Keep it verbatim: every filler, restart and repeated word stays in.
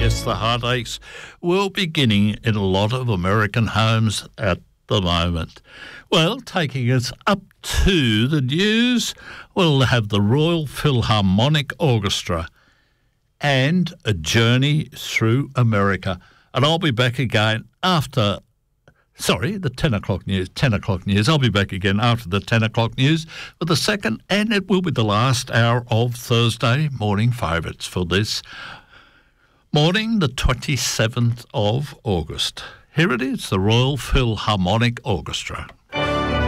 Yes, the heartaches will be beginning in a lot of American homes at the moment. Well, taking us up to the news, we'll have the Royal Philharmonic Orchestra and a journey through America. And I'll be back again after, sorry, the ten o'clock news, ten o'clock news. I'll be back again after the ten o'clock news for the second, and it will be the last hour of Thursday morning favourites for this morning, the twenty-seventh of August. Here it is, the Royal Philharmonic Orchestra.